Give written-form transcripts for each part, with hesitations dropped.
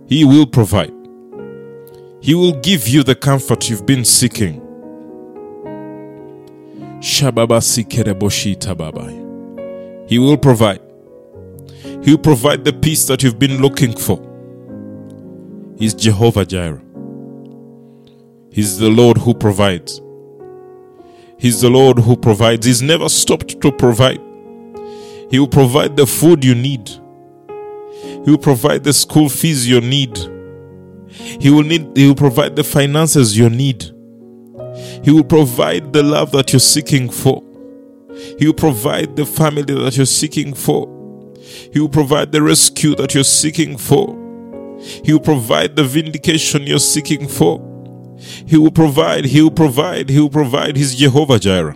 He will provide. He will give you the comfort you've been seeking. He will provide. He will provide the peace that you've been looking for. He's Jehovah Jireh. He's the Lord who provides. He's the Lord who provides. He's never stopped to provide. He will provide the food you need. He will provide the school fees you need. He will provide the finances you need. He will provide the love that you're seeking for. He will provide the family that you're seeking for. He will provide the rescue that you're seeking for. He will provide the vindication you're seeking for. He will provide. He will provide. He will provide. He's Jehovah Jireh.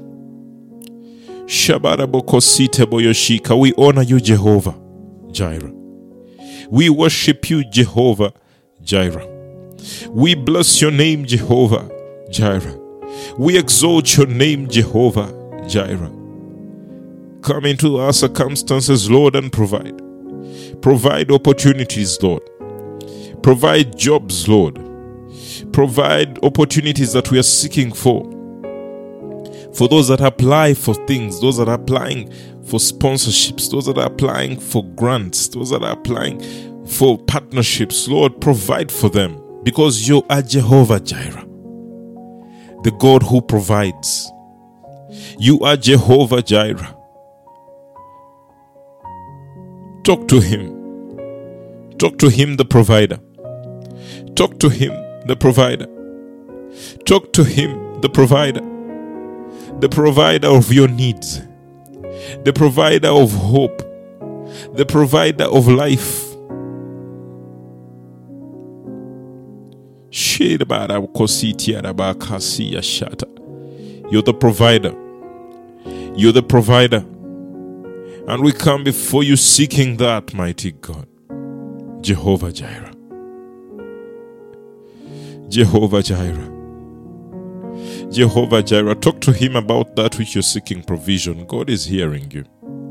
We honor you, Jehovah Jireh. We worship you, Jehovah Jireh. We bless your name, Jehovah Jireh. We exalt your name, Jehovah Jireh. Come into our circumstances, Lord, and provide. Provide opportunities, Lord. Provide jobs, Lord. Provide opportunities that we are seeking for. For those that apply for things, those that are applying for sponsorships, those that are applying for grants, those that are applying for partnerships, Lord, provide for them, because you are Jehovah Jireh, the God who provides. You are Jehovah Jireh. Talk to him. Talk to him, the provider. Talk to him, the provider. Talk to him, the provider. The provider of your needs. The provider of hope. The provider of life. You're the provider. You're the provider. And we come before you seeking that, mighty God. Jehovah Jireh. Jehovah Jireh. Jehovah Jireh. Talk to him about that which you're seeking provision. God is hearing you.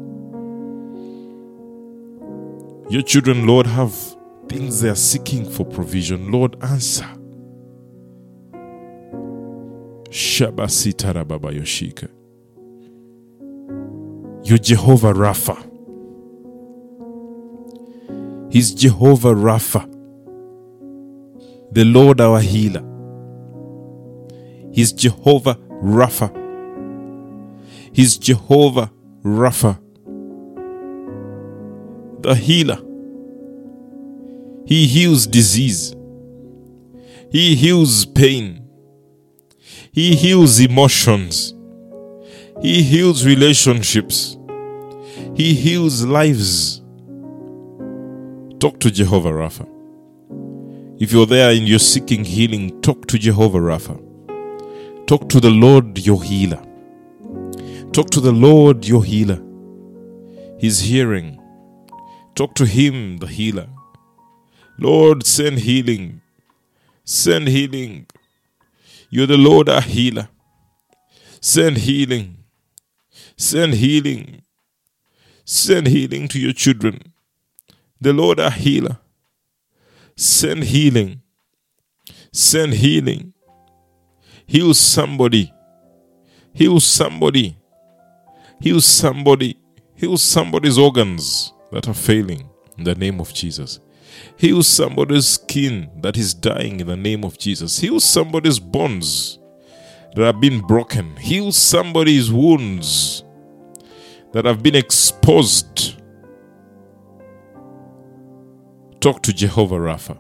Your children, Lord, have things they are seeking for provision. Lord, answer. Shabasitara Baba Yoshika. You're Jehovah Rapha. He's Jehovah Rapha, the Lord our healer. He's Jehovah Rapha. He's Jehovah Rapha, the healer. He heals disease. He heals pain. He heals emotions. He heals relationships. He heals lives. Talk to Jehovah Rapha. If you're there and you're seeking healing, talk to Jehovah Rapha. Talk to the Lord, your healer. Talk to the Lord, your healer. He's hearing. Talk to him, the healer. Lord, send healing. Send healing. You're the Lord, our healer. Send healing. Send healing. Send healing to your children. The Lord, our healer. Send healing. Send healing. Heal somebody. Heal somebody. Heal somebody. Heal somebody's organs that are failing in the name of Jesus. Heal somebody's skin that is dying in the name of Jesus. Heal somebody's bones that have been broken. Heal somebody's wounds that have been exposed. Talk to Jehovah Rapha.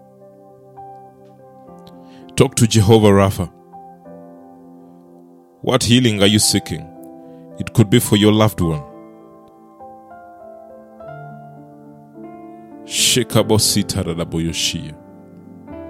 Talk to Jehovah Rapha. What healing are you seeking? It could be for your loved one. Shekabosita Raboyoshia.